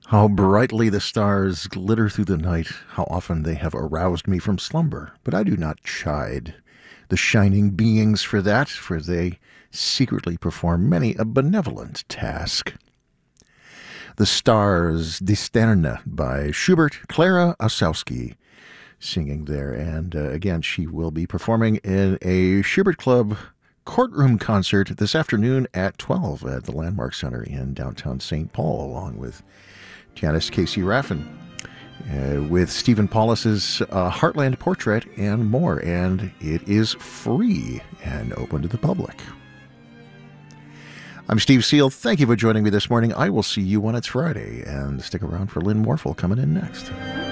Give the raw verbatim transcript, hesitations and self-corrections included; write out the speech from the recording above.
How brightly the stars glitter through the night, how often they have aroused me from slumber. But I do not chide the shining beings for that, for they secretly perform many a benevolent task. The Stars, Die Sterne by Schubert, Clara Osowski, singing there. And uh, again, she will be performing in a Schubert Club courtroom concert this afternoon at twelve at the Landmark Center in downtown Saint Paul, along with Janice Casey Raffin, uh, with Stephen Paulus's uh, Heartland Portrait and more. And it is free and open to the public. I'm Steve Seal. Thank you for joining me this morning. I will see you when it's Friday. And stick around for Lynn Morphle coming in next.